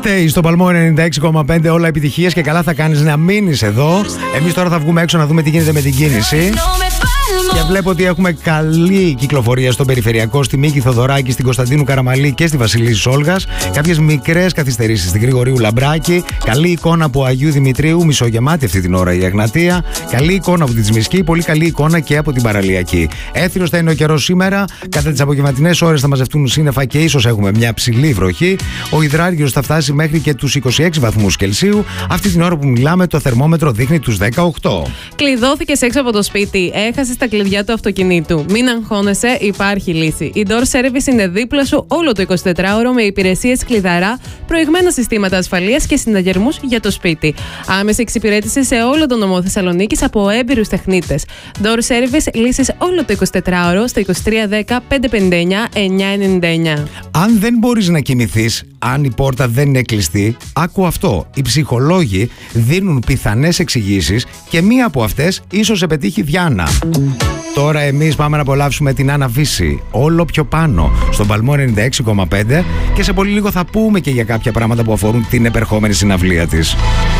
Stay στο Παλμό 96,5, όλα επιτυχίες και καλά θα κάνεις να μείνεις εδώ. Εμείς τώρα θα βγούμε έξω να δούμε τι γίνεται με την κίνηση. Και βλέπω ότι έχουμε καλή κυκλοφορία στον περιφερειακό, στη Μίκη Θοδωράκη, στην Κωνσταντίνου Καραμαλή και στη Βασιλίσσης Όλγας. Κάποιες μικρές καθυστερήσεις στην Γρηγορίου Λαμπράκη. Καλή εικόνα από Αγίου Δημητρίου, μισογεμάτη αυτή την ώρα η Εγνατία. Καλή εικόνα από τη Τσμισκή, πολύ καλή εικόνα και από την Παραλιακή. Έθριος θα είναι ο καιρός σήμερα. Κατά τις απογευματινές ώρες θα μαζευτούν σύννεφα και ίσως έχουμε μια ψηλή βροχή. Ο υδράργυρος θα φτάσει μέχρι και τους 26 βαθμούς Κελσίου. Αυτή την ώρα που μιλάμε, το θερμόμετρο δείχνει τους 18. Κλειδώθηκες έξω από το σπίτι, έχασες τα κλειδιά του αυτοκινήτου. Μην αγχώνεσαι, υπάρχει λύση. Η Door Service είναι δίπλα σου όλο το 24ωρο με υπηρεσίες κλειδαρά, προηγμένα συστήματα ασφαλείας και συναγερμούς για το σπίτι. Άμεση εξυπηρέτηση σε όλο τον νομό Θεσσαλονίκης από έμπειρους τεχνίτες. Door Service, λύσεις όλο το 24ωρο στο 2310 559 999. Αν δεν μπορείς να κοιμηθείς, αν η πόρτα δεν είναι κλειστή, άκου αυτό. Οι ψυχολόγοι δίνουν πιθανές εξηγήσεις και μία από αυτές ίσως σε πετύχει Διάνα. Τώρα εμείς πάμε να απολαύσουμε την Άννα Βύση, όλο πιο πάνω, στον Παλμό 96,5 και σε πολύ λίγο θα πούμε και για κάποια πράγματα που αφορούν την επερχόμενη συναυλία της.